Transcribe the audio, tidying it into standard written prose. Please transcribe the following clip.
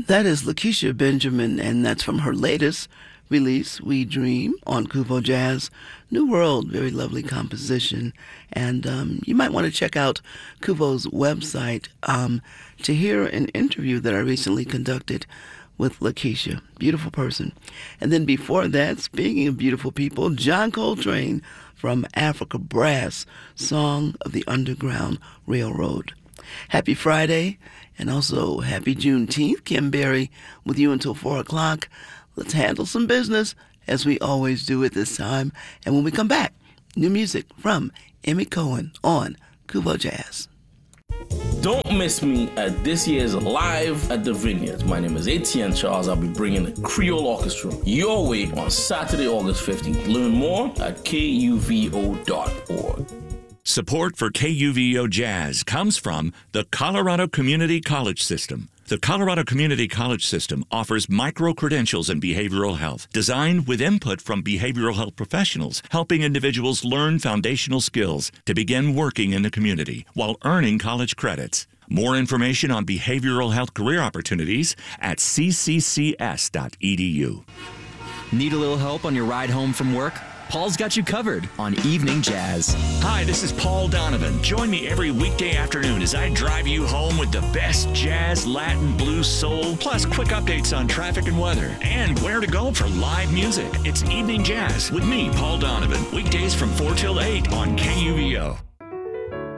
That is Lakeisha Benjamin, and that's from her latest release, We Dream, on Kuvo Jazz. New World, very lovely composition. And you might want to check out Kuvo's website to hear an interview that I recently conducted with Lakeisha. Beautiful person. And then before that, speaking of beautiful people, John Coltrane from Africa Brass, Song of the Underground Railroad. Happy Friday, and also happy Juneteenth. Kim Berry with you until 4 o'clock. Let's handle some business, as we always do at this time. And when we come back, new music from Emmy Cohen on Kuvo Jazz. Don't miss me at this year's Live at the Vineyards. My name is Etienne Charles. I'll be bringing the Creole Orchestra your way on Saturday, August 15th. Learn more at kuvo.org. Support for KUVO Jazz comes from the Colorado Community College System. The Colorado Community College System offers micro-credentials in behavioral health, designed with input from behavioral health professionals, helping individuals learn foundational skills to begin working in the community while earning college credits. More information on behavioral health career opportunities at cccs.edu. Need a little help on your ride home from work? Paul's got you covered on Evening Jazz. Hi, this is Paul Donovan. Join me every weekday afternoon as I drive you home with the best jazz, Latin, blues, soul, plus quick updates on traffic and weather, and where to go for live music. It's Evening Jazz with me, Paul Donovan, weekdays from 4 till 8 on KUVO.